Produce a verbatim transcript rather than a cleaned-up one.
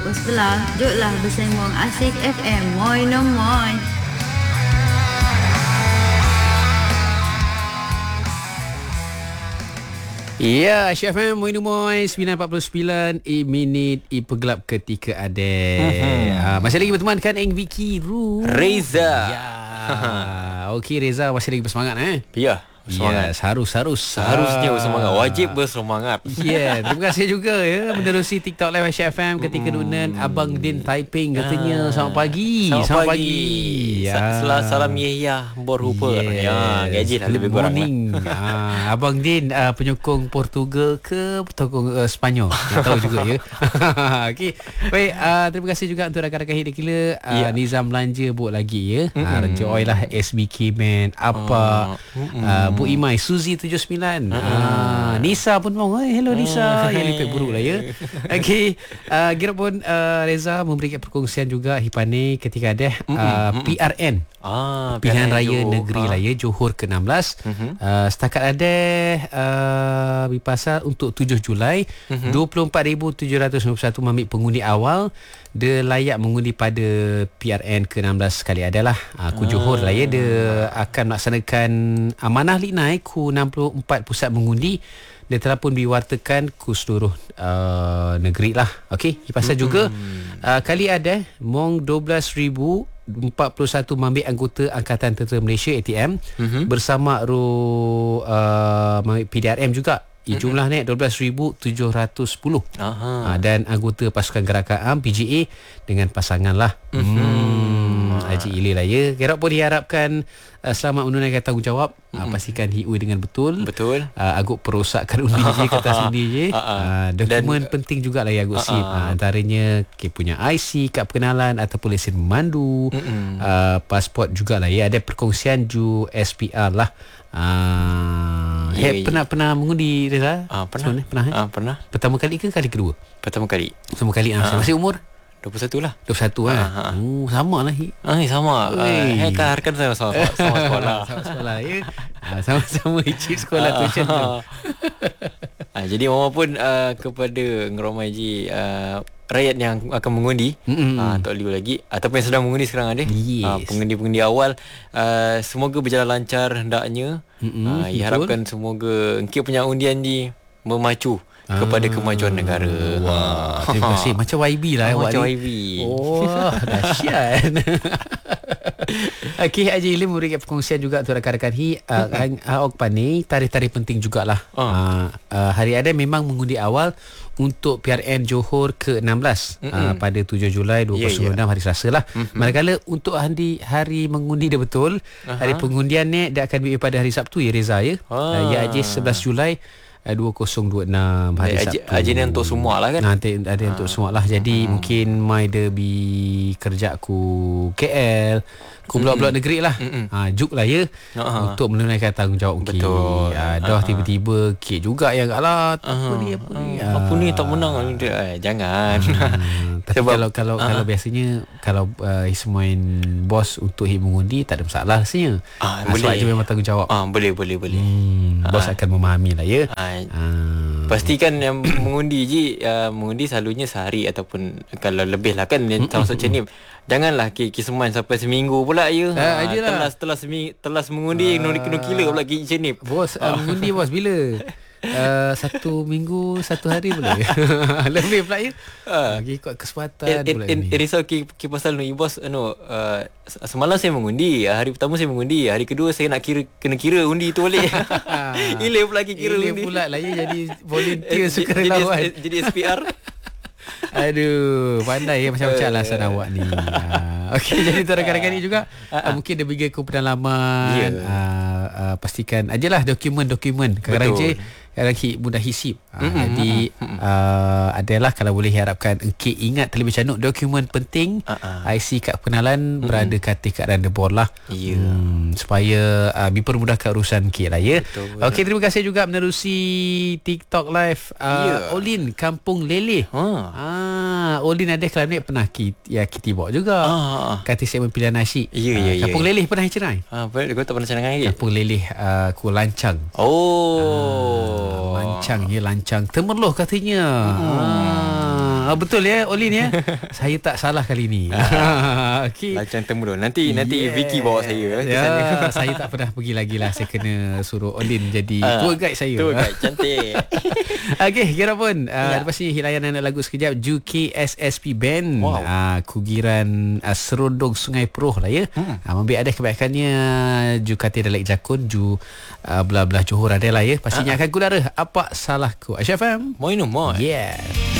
pos sebelah. Jodlah bersembang Asik F M. Moi no moi. Ya, Syaf M, Moinu Moy, sembilan empat puluh sembilan i minit i pergelap ketika ada. Mm-hmm. Uh, masih lagi berteman kan Eng Vicky Ru Reza. Ya. Okey Reza, masih lagi bersemangat eh? Ya. Semangat. Yes, harus harus Seharusnya bersemangat. Wajib bersemangat. Ya, yeah, terima kasih juga ya menerusi TikTok Live Aisyah F M ketika dunan Abang Din typing katanya selamat pagi. Selamat, selamat pagi. pagi. Ya. Salam salam Yahya Borhupa. Yes. Ya, gaji lah lebih kurang. ah, Abang Din uh, penyokong Portugal ke penyokong uh, Sepanyol? Tak tahu juga ya. Okey. Baik, uh, terima kasih juga untuk rakan-rakan hidup gila uh, yeah. Nizam belanja buat lagi ya. Uh, Enjoy lah S B K Man apa uh, Bu Imai Suzy tujuh sembilan. uh, uh, Nisa pun mau. Hey, hello Nisa. Yang lipit buruk lah ya. Okey, uh, Kira pun uh, Reza memberikan perkongsian juga Hipane ketika ada uh, P R N. Ah, Pilihan Raya Johor. Negeri ah. Raya Johor ke enam belas. Uh-huh. uh, Setakat ada uh, Bipasal untuk tujuh Julai. uh-huh. dua puluh empat ribu tujuh ratus sembilan puluh satu mamit pengundi awal. Dia layak mengundi pada P R N ke enam belas sekali adalah uh, Ku Johor lah ya. Dia akan melaksanakan amanah Liknai Ku enam puluh empat pusat mengundi. Dia telah pun diwartakan ku seluruh uh, negeri lah. Okey, pasal mm-hmm. juga uh, kali ada mong dua belas ribu empat puluh satu mamit anggota Angkatan Tentera Malaysia A T M mm-hmm. bersama ru uh, mamit P D R M juga. I jumlah naik dua belas ribu tujuh ratus sepuluh. Aha. Dan anggota pasukan gerakan A M P G A dengan pasangan lah. Hmm, Haji Ili lah ya. Kira pun diharapkan uh, selamat menunaikan tanggungjawab. Uh, pastikan hiui dengan betul. Betul. Uh, Agut perosakkan undi je kertas undi je. Uh, dokumen Dan, penting jugalah ya Agut SIM. Uh, antaranya okay, punya I C, kad perkenalan ataupun lesen memandu. Uh, pasport jugalah ya. Ada perkongsian ju S P R lah. Ah, yeah, yeah. pernah pernah mengundi Reza? Ah, pernah. Sebenarnya, pernah, eh? ah, pernah. Pertama kali ke kali kedua? Pertama kali. Pertama kali. Ah, masih umur dua puluh satu lah. dua puluh satu ah. ah. Oh, sama lah. Ah, sama. Eh, uh, kan harkan saya sama, sama sekolah. sama sekolah ya. Ah, sama-sama icip sekolah tu macam tu. Ah, jadi mama pun uh, kepada ngeromai ji uh, rakyat yang akan mengundi, mm-hmm. uh, tak liu lagi ataupun yang sedang mengundi sekarang ada. Yes. Uh, pengundi-pengundi awal uh, semoga berjalan lancar hendaknya. Mm-hmm. Uh, diharapkan semoga engkau punya undian ni memacu ah. kepada kemajuan negara. Wah, terima kasih. Macam Y B lah oh, awak macam ni. Y B. Oh, dahsyat. Okey, Haji Ilim memberikan perkongsian juga untuk rakan-rakan hi uh, Awak Pani, tarikh-tarikh penting jugalah. Uh. Uh, uh, hari ada memang mengundi awal untuk P R N Johor ke enam belas uh, pada tujuh Julai dua ribu dua puluh enam yeah, yeah. hari Selasa lah. Mm-hmm. Manakala untuk hari hari mengundi dia betul, uh-huh. hari pengundian ni dia akan berakhir pada hari Sabtu ya Reza ya. Ah. Uh, ya Haji sebelas Julai dua ribu dua puluh enam hari eh, Sabtu. Haji ni untuk semua lah kan? Nanti ada ha. untuk semua lah. Jadi hmm. mungkin mai derby kerja aku K L, ku blok-blok negeri lah. Ha, juk lah ya. Uh-huh. Untuk menunaikan tanggungjawab mungkin. Betul. Ha, dah uh-huh. tiba-tiba kek juga yang alah apa uh-huh. ni apa ni. Uh, apa ni tak menang. Eh, jangan. Uh, tapi sebab, kalau kalau uh-huh. kalau biasanya kalau uh, Ismail bos untuk hit mengundi tak ada masalah rasanya. Uh, ha, sebab je memang tanggungjawab. Ah, uh, boleh boleh boleh. Hmm, uh. Bos akan memahami lah ya. Uh, Uh, pastikan yang mengundi je uh, mengundi selalunya sehari ataupun kalau lebih lah kan termasuk macam ni. Janganlah kiseman sampai seminggu pula ya. Uh, uh, telas telas seming, telas mengundi uh, kena kila pula macam ni. Bos uh, mengundi bos bila? Uh, satu minggu satu hari boleh. Lebih pula ya. Uh, ikut kesempatan pula ni. Risau ki, ki pasal ni bos anu uh, semalam saya mengundi, hari pertama saya mengundi, hari kedua saya nak kira kena kira undi tu balik. Ile pula kira Ile undi. Pula lah ya jadi volunteer sukarelawan. Jadi, jadi S P R. Aduh, pandai ya macam-macam alasan awak ni. Uh, Okey, jadi untuk rakan-rakan ni juga uh, uh, mungkin dia bagi aku pendalaman. Yeah. Uh, uh, pastikan ajalah dokumen-dokumen. Kadang-kadang je kadang mudah hisip. Uh, mm-hmm. Jadi uh, adalah kalau boleh harapkan engkau ingat terlebih canuk dokumen penting, uh-uh. I C kad pengenalan, mm-hmm. berada katik kat randa bor lah. Yeah. Hmm, supaya uh, dipermudahkan urusan engkau lah ya. Okey, terima kasih juga menerusi TikTok live uh, yeah. Olin Kampung Leleh. Huh. Ah, Olin ada kelanik pernah ki ya kita bawa juga. Ah. Kata segmen pilihan nasi. Ya ya ya. Kampung Leleh pernah cerai? Ah, boleh kau tak pernah cerai lagi. Kampung Leleh uh, ku Lancang. Oh. Ah, lancang ya lancang. Temerloh katanya. Hmm. Ah, Ah, betul ya Olin ya. Saya tak salah kali ni. Okay. Lacang temurun. Nanti yeah. nanti Vicky bawa saya ke ya, sana. Saya tak pernah pergi lagi lah. Saya kena suruh Olin jadi uh, tour guide saya. Tour guide cantik. Okey, kira pun uh, yeah. lepas ni layanan lagu sekejap Ju K S S P Band. Wow. Uh, kugiran uh, Serondong Sungai Peruh lah ya. Hmm. Uh, Memberi ada kebanyakannya Ju Kati Dalek Jakun, Ju uh, belah-belah Johor ada lah ya. Pastinya uh-huh. akan kudara Apa Salahku. Aisyah F M. Moi no moi. Yeah.